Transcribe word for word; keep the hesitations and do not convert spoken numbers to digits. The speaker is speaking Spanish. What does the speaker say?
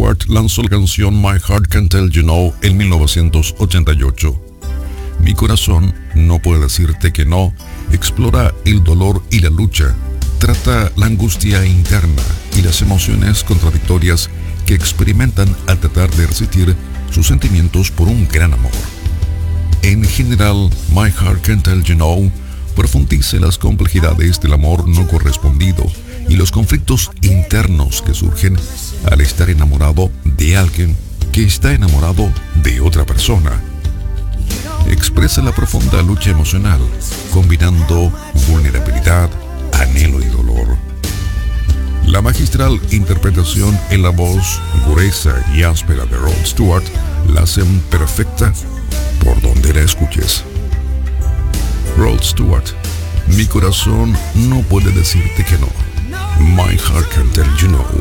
Stewart lanzó la canción My Heart Can't Tell You No en mil novecientos ochenta y ocho. Mi corazón no puede decirte que no explora el dolor y la lucha, trata la angustia interna y las emociones contradictorias que experimentan al tratar de resistir sus sentimientos por un gran amor. En general, My Heart Can't Tell You No profundiza las complejidades del amor no correspondido y los conflictos internos que surgen al estar enamorado de alguien que está enamorado de otra persona. Expresa la profunda lucha emocional, combinando vulnerabilidad, anhelo y dolor. La magistral interpretación en la voz gruesa y áspera de Rod Stewart la hacen perfecta por donde la escuches. Rod Stewart, mi corazón no puede decirte que no. My Heart Can't Tell You No.